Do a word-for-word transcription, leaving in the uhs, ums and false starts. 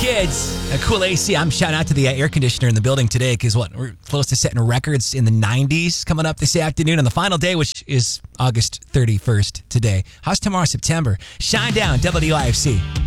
kids. A cool A C. I'm shouting out to the uh, air conditioner in the building today because what? We're close to setting records in the nineties coming up this afternoon on the final day, which is August thirty-first today. How's tomorrow, September? Shine down, W I F C.